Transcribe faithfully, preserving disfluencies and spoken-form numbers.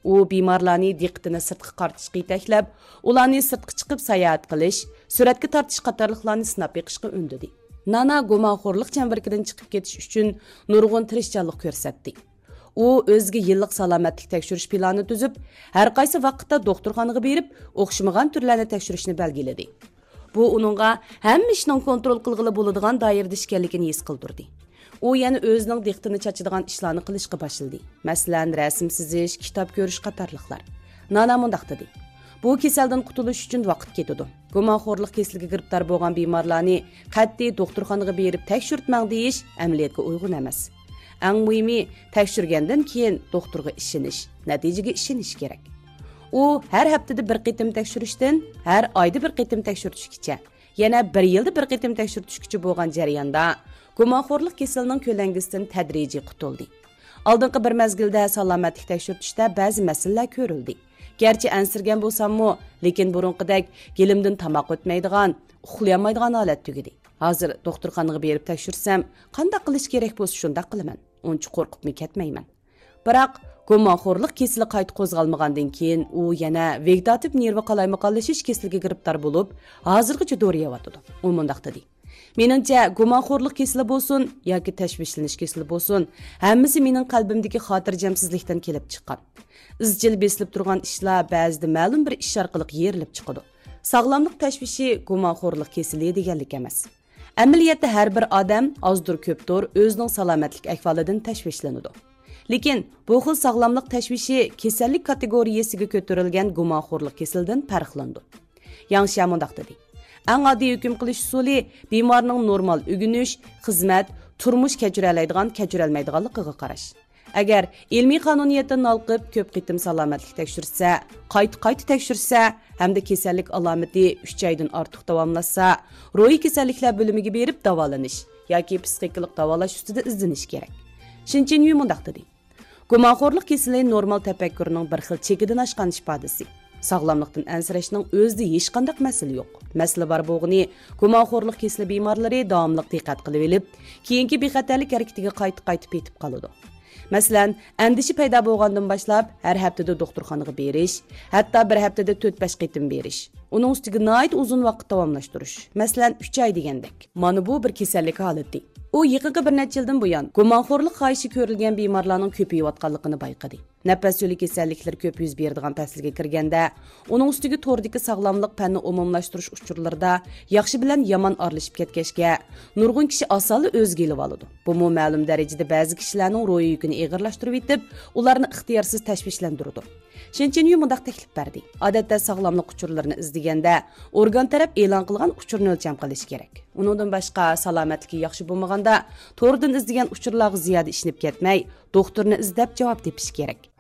U bemorlarni diqqatini sirtqi qartishga yetaklab, ularni sirtqi chiqib sayohat qilish, suratga tortish qatorliqlarni sinab beqishga undadi. Nana gumonxo'rlik chambarkidan chiqib ketish uchun nurg'un tirishchanlik ko'rsatdi. U o'ziga yillik salomatlik tekshirish planini tuzib, har qaysi vaqtda doktorxonaga berib, o'xshamagan turlarni tekshirishni belgiladi. Bu uningga hamma ishning kontrol qilg'ili bo'ladigan doirada ekanligini his qildirdi. U yana o'zining diqqatini chachadigan ishlarni qilishga boshladi. Masalan, rasm chizish, kitob ko'rish qatorliqlar. Nana mundaq dedi. Bu kasaldan qutulish uchun vaqt ketadi. Gumonxo'rlik kasaliga giribdor bo'lgan bemorlarni qat'iy doktorxonaga berib tekshirtmang deyish amaliyotga uyg'un emas. Eng muhimi, tekshirgandan keyin doktorga ishonish, natijaga ishonish kerak. U har haftada bir qitim tekshirishdan har oyda bir qitim tekshirtishgacha, yana bir yilda bir qitim tekshirtishgacha bo'lgan jarayonda gumonxo'rlik kasalining ko'langisidan tadrijiy qutuldi. Oldingi bir mezgilda salomatlik tekshirtishda ba'zi masalalar ko'rildi. Gerçi ansirgan bo'lsam-mu, lekin burunqidek gelimdan tamoq o'tmaydigan, uxlayolmaydigan holat tugidi. Hozir doktorxonaga berib tekshirsam, qanday qilish kerak bo'lsa shunday qilaman. Uncha qo'rqibmi ketmayman. Biroq gumonxo'rlik kasali qayta qo'zg'almagandan keyin u yana vegetativ nervi qalaymaganlashish kasaliga giribdor bo'lib, hozirgacha do'riyotdi. U mundaq dedi. Meningcha gumonxo'rlik kasali bo'lsin yoki tashvishlanish kasali bo'lsin, hammasi mening qalbimdagi xotirjamsizlikdan kelib chiqqan. Izchil besilib turgan ishlar ba'zida ma'lum bir ish orqali yerilib chiqadi. Sog'lomlik tashvishi gumonxo'rlik kasali deganlik emas. Amaliyotda har bir odam ozdir ko'pdir o'zining salomatlik ahvolidan tashvishlanadi. Lekin bu xil sog'lomlik tashvishi kasallik kategoriyasiga ko'tarilgan gumonxo'rlik kasalidan farqlandi. Yangsha mundaq dedi. Eng oddiy hukm qilish usuli bemorning normal o'g'inish, xizmat, turmush kechira oladigan, kechira olmaydiganligiga qarash. Agar ilmiy qonuniyatdan nolqib ko'p qitim salomatlik tekshirsa, qayta-qayta tekshirsa, hamda kasallik alomati uch oydan ortiq davomlashsa, ruhiy kasalliklar bo'limiga berib davolanish yoki psixikalik davolash ustida izlanish kerak. Shinchin mundaq dedi. Gumonxo'rlik kasali normal tafakkurning bir xil chekidan oshgan ifodasi. Sog'lomlikdan ansirashning o'zida hech qanday masala yo'q. Masala bor bo'lgani, gumonxo'rlik kasali bemorlari davomli diqqat qilib olib, keyingi bexatarlik harakatiga qayta-qayta petib qoladi. Masalan, andishi paydo bo'lgandan boshlab har haftada doktorxonaga berish, hatto bir haftada to'rt besh qitim berish. Uning ustiga nihoyat uzun vaqt davomlashtirish. Masalan, uch oy degandek. Mana bu bir kasallik holati. U yaqinqi bir necha yildan buyon gumonxo'rlik xohishi ko'rilgan bemorlarning ko'payayotganligini bayqadi. Nafas yo'li kasalliklari ko'p yuz beradigan faslga kirganda, uning ustiga to'rdagi sog'lomlik fanni umumlashtirish uchurlarida yaxshi bilan yomon aralashib ketgachga, nurg'un kishi osonli o'zga elib oladi. Bu mu ma'lum darajada ba'zi kishilarning ro'yi yukini ig'irlashtirib etib, ularni ixtiyorsiz tashvishlantiradi. Shinchinyu mundaq taklif berdi. Odatda sog'lomlik uchurlarini izlaganda, organ taraf e'lon qilgan uchurni o'lcham qilish kerak. Uningdan boshqa salomatligi yaxshi bo'lmaganda, to'g'ridan izlagan uchurlarga ziyoda ishinib ketmay, doktorni izlab javob tepish kerak.